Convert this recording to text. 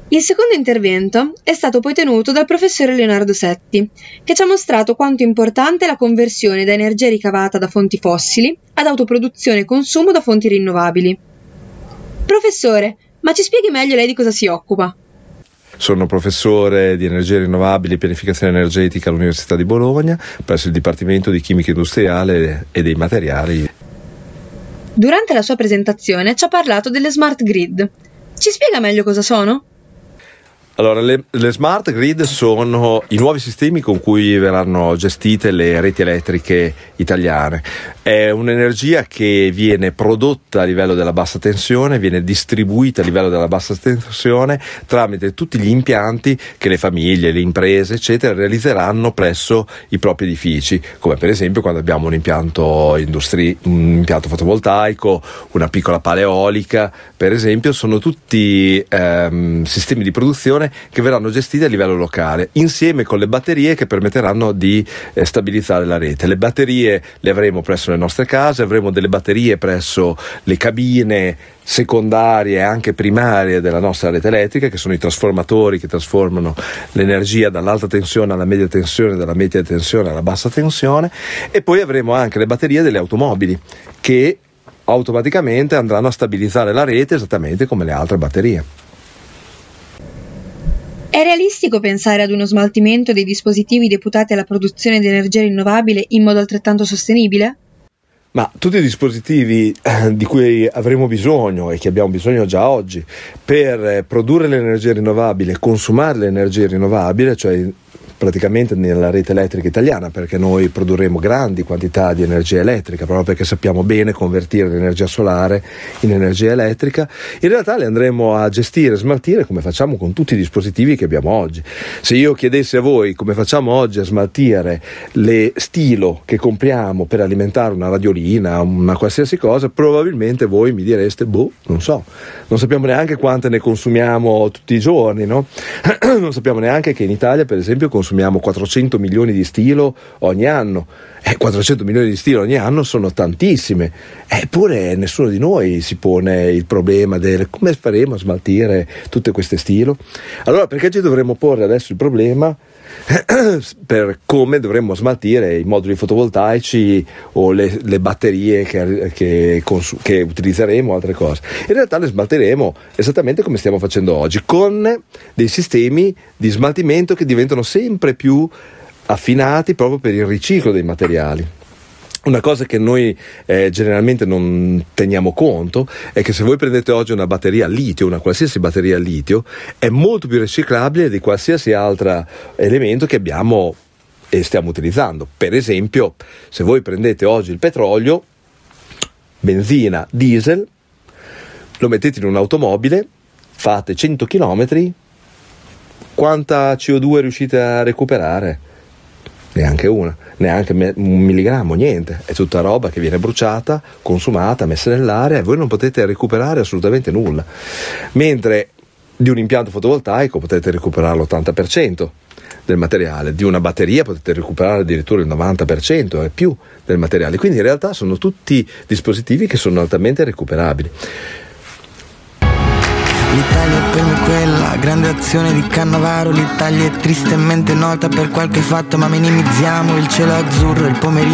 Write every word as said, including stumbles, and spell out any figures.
Il secondo intervento è stato poi tenuto dal professore Leonardo Setti, che ci ha mostrato quanto importante è la conversione da energia ricavata da fonti fossili ad autoproduzione e consumo da fonti rinnovabili. Professore, ma ci spieghi meglio lei di cosa si occupa? Sono professore di energie rinnovabili e pianificazione energetica all'Università di Bologna, presso il Dipartimento di Chimica Industriale e dei Materiali. Durante la sua presentazione ci ha parlato delle smart grid. Ci spiega meglio cosa sono? Allora, le, le smart grid sono i nuovi sistemi con cui verranno gestite le reti elettriche italiane. È un'energia che viene prodotta a livello della bassa tensione, viene distribuita a livello della bassa tensione tramite tutti gli impianti che le famiglie, le imprese, eccetera, realizzeranno presso i propri edifici, come per esempio quando abbiamo un impianto industri- un impianto fotovoltaico, una piccola pala eolica, per esempio, sono tutti ehm, sistemi di produzione che verranno gestiti a livello locale, insieme con le batterie che permetteranno di eh, stabilizzare la rete. Le batterie le avremo presso le nostre case, avremo delle batterie presso le cabine secondarie e anche primarie della nostra rete elettrica, che sono i trasformatori che trasformano l'energia dall'alta tensione alla media tensione, dalla media tensione alla bassa tensione, e poi avremo anche le batterie delle automobili che automaticamente andranno a stabilizzare la rete esattamente come le altre batterie. È realistico pensare ad uno smaltimento dei dispositivi deputati alla produzione di energia rinnovabile in modo altrettanto sostenibile? Ma tutti i dispositivi eh, di cui avremo bisogno e che abbiamo bisogno già oggi per eh, produrre l'energia rinnovabile, consumare l'energia rinnovabile, cioè praticamente nella rete elettrica italiana, perché noi produrremo grandi quantità di energia elettrica proprio perché sappiamo bene convertire l'energia solare in energia elettrica, in realtà le andremo a gestire e smaltire come facciamo con tutti i dispositivi che abbiamo oggi. Se io chiedessi a voi come facciamo oggi a smaltire le stilo che compriamo per alimentare una radiolina, una qualsiasi cosa, probabilmente voi mi direste boh, non so, non sappiamo neanche quante ne consumiamo tutti i giorni, no? Non sappiamo neanche che in Italia, per esempio, consumiamo quattrocento milioni di stilo ogni anno. Eh, quattrocento milioni di stilo ogni anno sono tantissime, eppure nessuno di noi si pone il problema del come faremo a smaltire tutte queste stilo. Allora perché ci dovremmo porre adesso il problema per come dovremmo smaltire i moduli fotovoltaici o le, le batterie che, che, consum- che utilizzeremo, altre cose? In realtà le smalteremo esattamente come stiamo facendo oggi, con dei sistemi di smaltimento che diventano sempre più affinati proprio per il riciclo dei materiali. Una cosa che noi eh, generalmente non teniamo conto è che se voi prendete oggi una batteria a litio, una qualsiasi batteria a litio, è molto più riciclabile di qualsiasi altro elemento che abbiamo e stiamo utilizzando. Per esempio, se voi prendete oggi il petrolio, benzina, diesel, lo mettete in un'automobile, fate cento chilometri, quanta C O due riuscite a recuperare? Neanche una, neanche un milligrammo, niente. È tutta roba che viene bruciata, consumata, messa nell'aria, e voi non potete recuperare assolutamente nulla. Mentre di un impianto fotovoltaico potete recuperare l'ottanta per cento del materiale, di una batteria potete recuperare addirittura il novanta per cento e più del materiale. Quindi in realtà sono tutti dispositivi che sono altamente recuperabili. L'Italia è per me quella grande azione di Cannavaro. L'Italia è tristemente nota per qualche fatto, ma minimizziamo il cielo azzurro, il pomeriggio